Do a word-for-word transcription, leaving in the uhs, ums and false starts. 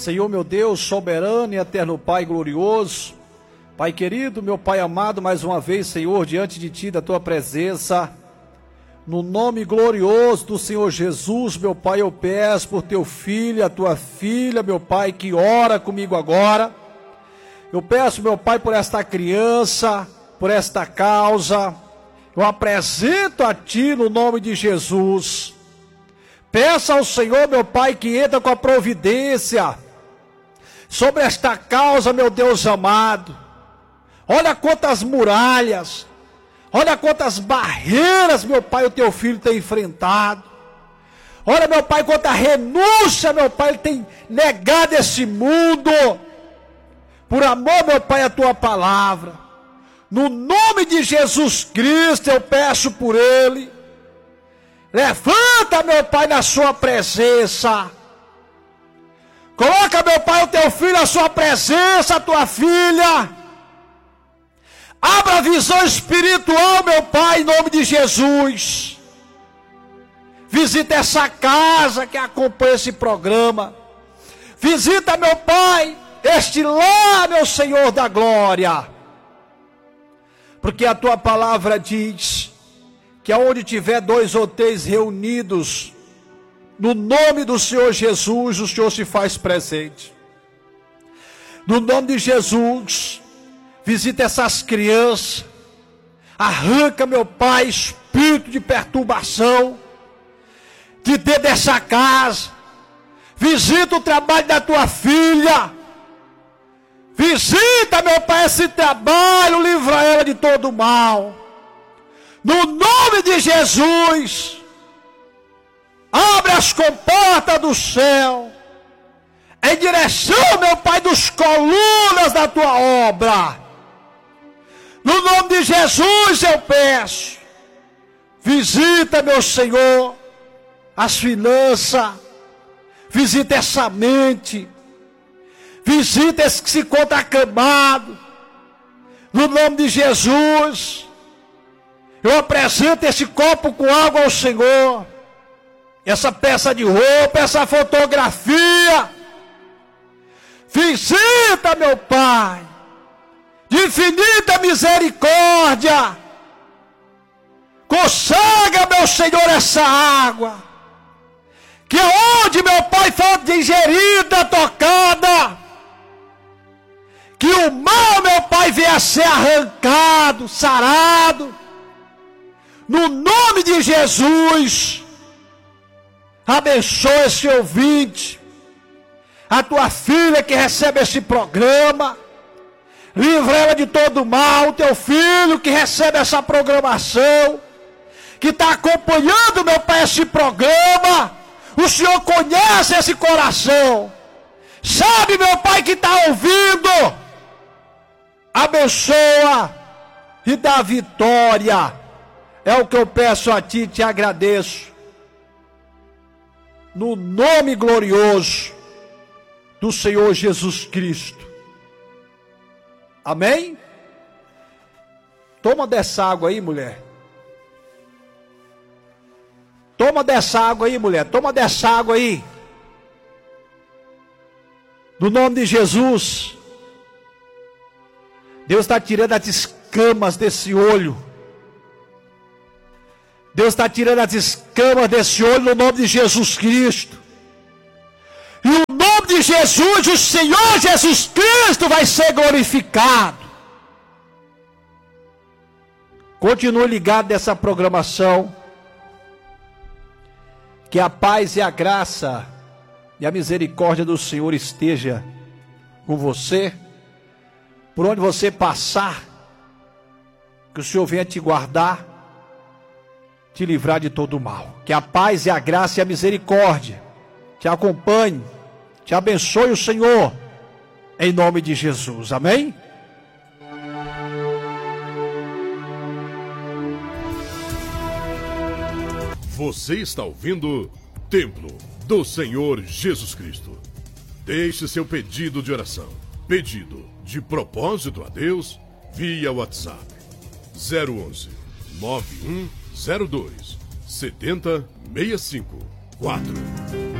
Senhor meu Deus, soberano e eterno Pai glorioso, Pai querido, meu Pai amado, mais uma vez, Senhor, diante de Ti, da Tua presença, no nome glorioso do Senhor Jesus, meu Pai, eu peço por Teu filho, a Tua filha, meu Pai, que ora comigo agora. Eu peço, meu Pai, por esta criança, por esta causa, eu apresento a Ti no nome de Jesus. Peço ao Senhor, meu Pai, que entra com a providência sobre esta causa, meu Deus amado. Olha quantas muralhas, olha quantas barreiras, meu Pai, o Teu filho tem enfrentado. Olha, meu Pai, quanta renúncia, meu Pai, ele tem negado esse mundo. Por amor, meu Pai, a Tua palavra. No nome de Jesus Cristo, eu peço por ele. Levanta, meu Pai, na Sua presença. Coloca, meu Pai, o Teu filho na Sua presença, a Tua filha. Abra a visão espiritual, meu Pai, em nome de Jesus. Visita essa casa que acompanha esse programa. Visita, meu Pai, este lar, meu Senhor da glória. Porque a Tua palavra diz que aonde tiver dois ou três reunidos, no nome do Senhor Jesus, o Senhor se faz presente. No nome de Jesus, visita essas crianças, arranca, meu Pai, espírito de perturbação de dentro dessa casa. Visita o trabalho da Tua filha. Visita, meu Pai, esse trabalho, livra ela de todo mal. No nome de Jesus, abre as comportas do céu, em direção, meu Pai, dos colunas da Tua obra. No nome de Jesus eu peço, visita, meu Senhor, as finanças, visita essa mente, visita esse que se encontra acamado. No nome de Jesus, eu apresento esse copo com água ao Senhor, essa peça de roupa, essa fotografia. Visita, meu Pai, de infinita misericórdia. Consagra, meu Senhor, essa água, que onde, meu Pai, for digerida, tocada, que o mal, meu Pai, venha a ser arrancado, sarado, no nome de Jesus. Abençoa esse ouvinte, a Tua filha que recebe esse programa, livra ela de todo mal, o Teu filho que recebe essa programação, que está acompanhando, meu Pai, esse programa. O Senhor conhece esse coração, sabe, meu Pai, que está ouvindo. Abençoa e dá vitória. É o que eu peço a Ti, te agradeço. No nome glorioso do Senhor Jesus Cristo. Amém? Toma dessa água aí, mulher. Toma dessa água aí, mulher. Toma dessa água aí. No nome de Jesus. Deus está tirando as escamas desse olho. Deus está tirando as escamas desse olho no nome de Jesus Cristo. E o nome de Jesus, o Senhor Jesus Cristo vai ser glorificado. Continue ligado nessa programação. Que a paz e a graça e a misericórdia do Senhor esteja com você. Por onde você passar, que o Senhor venha te guardar, te livrar de todo o mal. Que a paz e a graça e a misericórdia te acompanhe, te abençoe o Senhor, em nome de Jesus. Amém? Você está ouvindo Templo do Senhor Jesus Cristo. Deixe seu pedido de oração, pedido de propósito a Deus, via WhatsApp zero onze, nove um zero dois, sete zero seis cinco quatro.